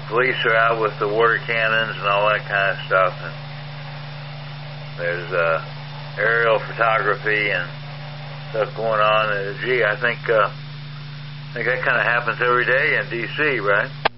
police are out with the water cannons and all that kind of stuff. And there's aerial photography and stuff going on. Gee, I think that kind of happens every day in D.C., right?